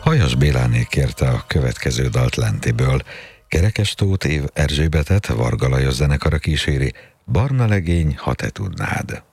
Hajas Béláné kérte a következő dalt Lentiből. Kerekes Tóth Erzsébetet Varga Lajos zenekara kíséri, Barna legény, ha te tudnád.